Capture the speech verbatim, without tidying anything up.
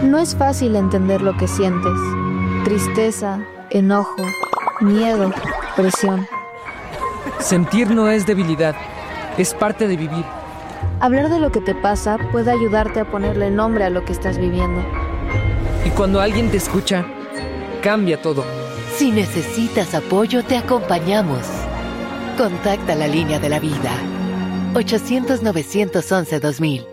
No es fácil entender lo que sientes. Tristeza, enojo, miedo, presión. Sentir no es debilidad, es parte de vivir. Hablar de lo que te pasa puede ayudarte a ponerle nombre a lo que estás viviendo. Y cuando alguien te escucha, cambia todo. Si necesitas apoyo, te acompañamos. Contacta la línea de la vida. ochocientos, novecientos once, dos mil.